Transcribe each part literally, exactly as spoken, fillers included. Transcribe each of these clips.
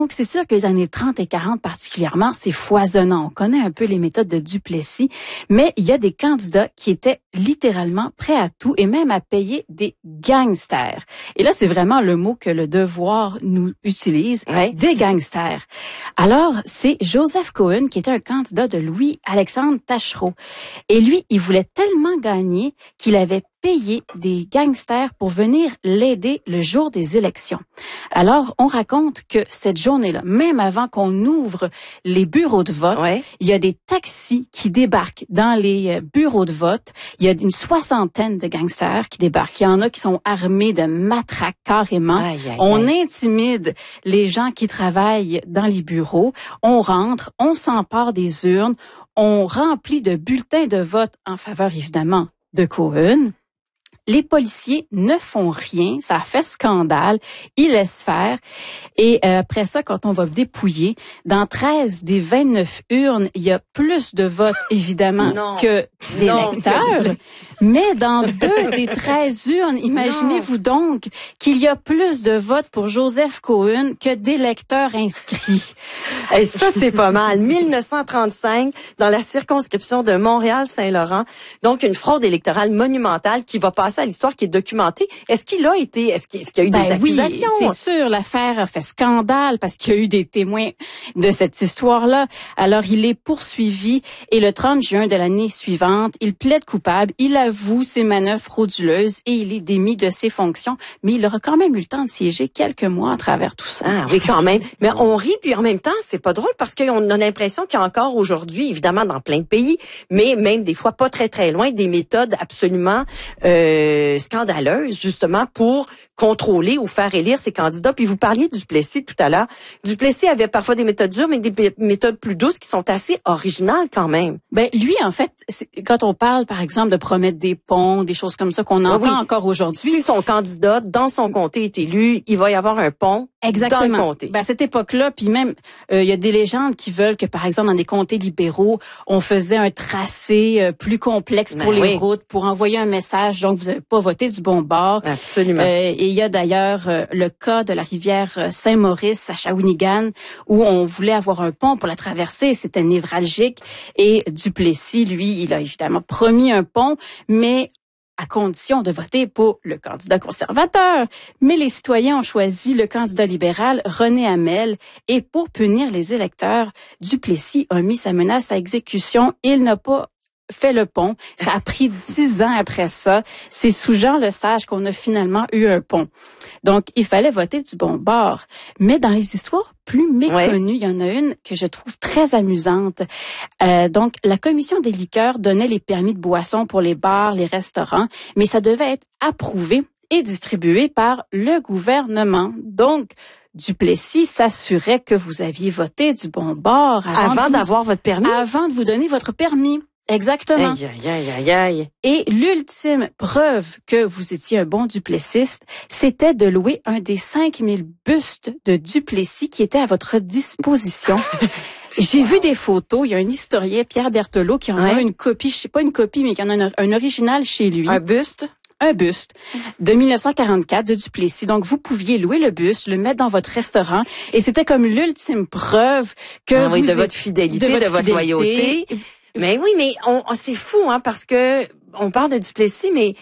Donc, c'est sûr que les années trente et quarante particulièrement, c'est foisonnant. On connaît un peu les méthodes de Duplessis, mais il y a des candidats qui étaient littéralement prêts à tout et même à payer des gangsters. Et là, c'est vraiment le mot que le Devoir nous utilise, ouais. des gangsters. Alors, c'est Joseph Cohen qui était un candidat de Louis-Alexandre Taschereau. Et lui, il voulait tellement gagner qu'il avait payé des gangsters pour venir l'aider le jour des élections. Alors, on raconte que cette journée-là, même avant qu'on ouvre les bureaux de vote, ouais. il y a des taxis qui débarquent dans les bureaux de vote. Il y a une soixantaine de gangsters qui débarquent. Il y en a qui sont armés de matraques carrément. Aïe, aïe, on aïe. intimide les gens qui travaillent dans les bureaux. On rentre, on s'empare des urnes, on remplit de bulletins de vote en faveur, évidemment, de Cohen. Les policiers ne font rien, ça fait scandale, ils laissent faire. Et euh, après ça, quand on va dépouiller, dans treize des vingt-neuf urnes, il y a plus de votes, évidemment, non. que d'électeurs. Mais dans deux des treize urnes, imaginez-vous donc qu'il y a plus de votes pour Joseph Cohen que d'électeurs inscrits. Et ça, c'est pas mal. mille neuf cent trente-cinq, dans la circonscription de Montréal-Saint-Laurent. Donc, une fraude électorale monumentale qui va passer à l'histoire, qui est documentée. Est-ce qu'il a été, est-ce qu'il, est-ce qu'il y a eu ben des accusations? Oui, c'est sûr. L'affaire a fait scandale parce qu'il y a eu des témoins de cette histoire-là. Alors, il est poursuivi et le trente juin de l'année suivante, il plaide coupable. Il avoue ses manœuvres frauduleuses et il est démis de ses fonctions. Mais il aura quand même eu le temps de siéger quelques mois à travers tout ça. Ah oui, quand même. Mais on rit, puis en même temps, c'est pas drôle parce qu'on a l'impression qu'il y a encore aujourd'hui, évidemment dans plein de pays, mais même des fois pas très très loin, des méthodes absolument euh, scandaleuses justement pour contrôler ou faire élire ses candidats. Puis vous parliez du Duplessis tout à l'heure. Duplessis avait parfois des méthodes dures, mais des méthodes plus douces qui sont assez originales quand même. Ben lui, en fait, quand on parle, par exemple, de promettre des ponts, des choses comme ça qu'on entend oui. encore aujourd'hui. Si son candidat dans son comté est élu, il va y avoir un pont. Exactement. Dans le comté. Ben, à cette époque-là, puis même, euh, il y a des légendes qui veulent que, par exemple, dans des comtés libéraux, on faisait un tracé euh, plus complexe pour ben les oui. routes, pour envoyer un message, donc vous n'avez pas voté du bon bord. Absolument. Euh, et il y a d'ailleurs euh, le cas de la rivière Saint-Maurice à Shawinigan, où on voulait avoir un pont pour la traverser, c'était névralgique, et Duplessis, lui, il a évidemment promis un pont, mais à condition de voter pour le candidat conservateur. Mais les citoyens ont choisi le candidat libéral, René Hamel, et pour punir les électeurs, Duplessis a mis sa menace à exécution. Il n'a pas fait le pont. Ça a pris dix ans après ça. C'est sous Jean Lesage qu'on a finalement eu un pont. Donc, il fallait voter du bon bord. Mais dans les histoires plus méconnues, ouais. il y en a une que je trouve très amusante. Euh, donc, la commission des liqueurs donnait les permis de boissons pour les bars, les restaurants, mais ça devait être approuvé et distribué par le gouvernement. Donc, Duplessis s'assurait que vous aviez voté du bon bord avant, avant d'avoir votre permis. Avant de vous donner votre permis. Exactement. Aïe, aïe, aïe, aïe, aïe. Et l'ultime preuve que vous étiez un bon duplessiste, c'était de louer un des cinq mille bustes de Duplessis qui était à votre disposition. J'ai vu des photos. Il y a un historien, Pierre Berthelot, qui en ouais. a une copie, je sais pas une copie, mais qui en a un, un original chez lui. Un buste? Un buste de mille neuf cent quarante-quatre de Duplessis. Donc, vous pouviez louer le buste, le mettre dans votre restaurant, et c'était comme l'ultime preuve que ah, vous oui, de êtes, votre fidélité, de votre, de votre fidélité. loyauté. Mais oui, mais on, on c'est fou, hein, parce que on parle de Duplessis, mais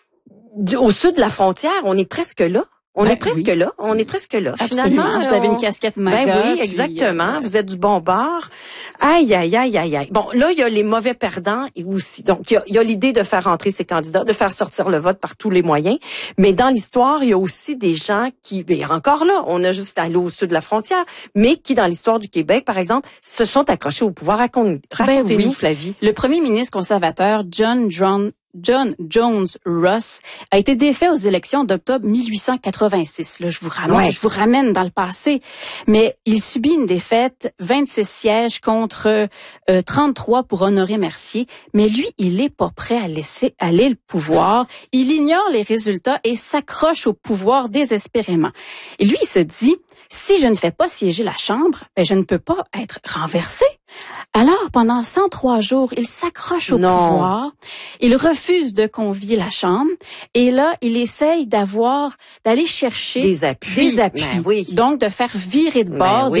du, au sud de la frontière, on est presque là. On ben, est presque oui. là. On est presque là. Absolument. Finalement, vous avez on... une casquette MAGA. Ben oui, exactement. Puis, vous êtes du bon bord. Aïe, aïe, aïe, aïe, aïe. Bon, là, il y a les mauvais perdants et aussi. Donc, il y a, il y a l'idée de faire entrer ces candidats, de faire sortir le vote par tous les moyens. Mais dans l'histoire, il y a aussi des gens qui, bien, encore là, on a juste allé au sud de la frontière, mais qui, dans l'histoire du Québec, par exemple, se sont accrochés au pouvoir. Raconte, racontez-nous, ben oui. Flavie. Le premier ministre conservateur, John John John Jones Ross a été défait aux élections d'octobre mille huit cent quatre-vingt-six. Là, je vous ramène, ouais. je vous ramène dans le passé. Mais il subit une défaite, vingt-six sièges contre euh, trente-trois pour Honoré Mercier. Mais lui, il est pas prêt à laisser aller le pouvoir. Il ignore les résultats et s'accroche au pouvoir désespérément. Et lui, il se dit, si je ne fais pas siéger la Chambre, ben je ne peux pas être renversé. Alors, pendant cent trois jours, il s'accroche au non. pouvoir, il refuse de convier la Chambre, et là, il essaye d'avoir, d'aller chercher des appuis, des appuis. Ben oui. Donc, de faire virer de bord ben oui.